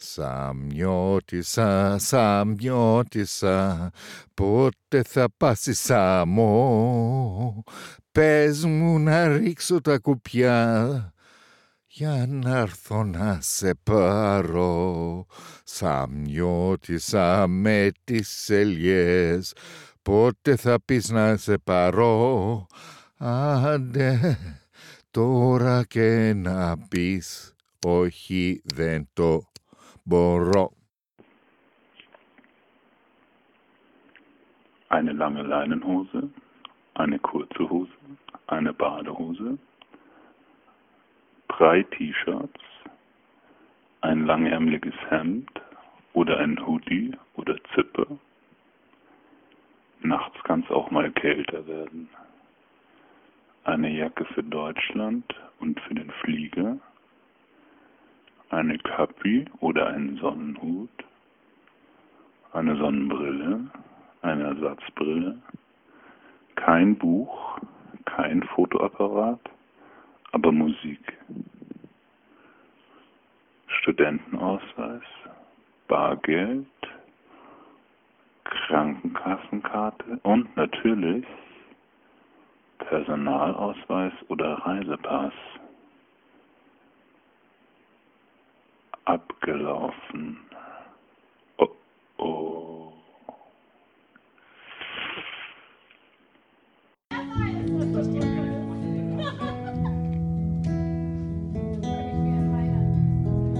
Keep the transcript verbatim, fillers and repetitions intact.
Σαμιώτησα, Σαμιώτησα, πότε θα πάσεις Σαμό? Πες μου να ρίξω τα κουπιά για να έρθω να σε πάρω. Σαμιώτησα με τις ελιές, πότε θα πεις να σε πάρω? Άντε τώρα και να πεις όχι, δεν το μπορώ. Eine lange Leinenhose, eine kurze Hose, eine Badehose, drei T-Shirts, ein langärmeliges Hemd oder ein Hoodie oder Zippe. Nachts kann es auch mal kälter werden. Eine Jacke für Deutschland und für den Flieger, eine Kappe oder einen Sonnenhut, eine Sonnenbrille, eine Ersatzbrille, kein Buch, kein Fotoapparat, aber Musik. Studentenausweis, Bargeld, Krankenkassenkarte und natürlich Personalausweis oder Reisepass. Abgelaufen.